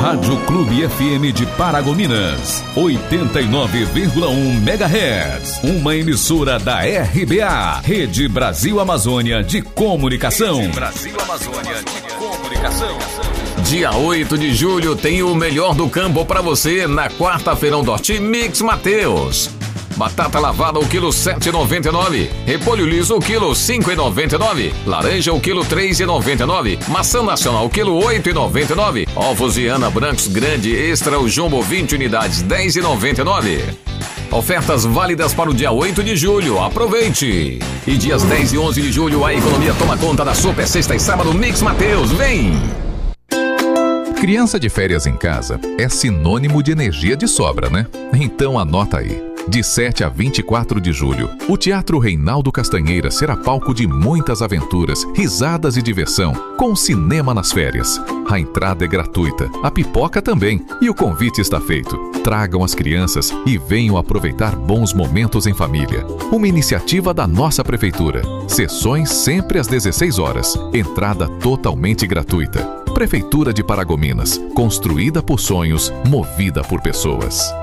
Rádio Clube FM de Paragominas, 89,1 MHz. Uma emissora da RBA, Rede Brasil Amazônia de Comunicação. Rede Brasil Amazônia de Comunicação. Dia 8 de julho tem o melhor do campo para você na quarta-feirão do Horti Mix Mateus. Batata lavada o quilo 7,99. Repolho liso o quilo 5,99. Laranja o quilo 3,99. Maçã nacional o quilo 8,99. Ovos Viana brancos grande extra o jumbo 20 unidades 10,99. Ofertas válidas para o dia 8 de julho. Aproveite! E dias 10 e 11 de julho a economia toma conta da Super Sexta e Sábado Mix Mateus. Vem! Criança de férias em casa é sinônimo de energia de sobra, né? Então anota aí. De 7 a 24 de julho, o Teatro Reinaldo Castanheira será palco de muitas aventuras, risadas e diversão, com cinema nas férias. A entrada é gratuita, a pipoca também, e o convite está feito. Tragam as crianças e venham aproveitar bons momentos em família. Uma iniciativa da nossa prefeitura. Sessões sempre às 16 horas. Entrada totalmente gratuita. Prefeitura de Paragominas. Construída por sonhos, movida por pessoas.